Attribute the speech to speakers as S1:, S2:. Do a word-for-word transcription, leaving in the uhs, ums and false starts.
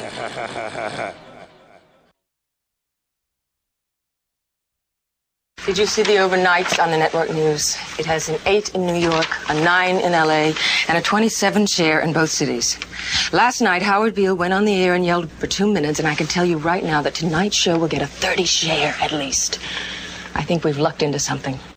S1: Did you see the overnights on the network news? It has an eight in New York, a nine in L A, and a twenty-seven share in both cities. Last night, Howard Beale went on the air and yelled for two minutes, and I can tell you right now that tonight's show will get a thirty share at least. I think we've lucked into something.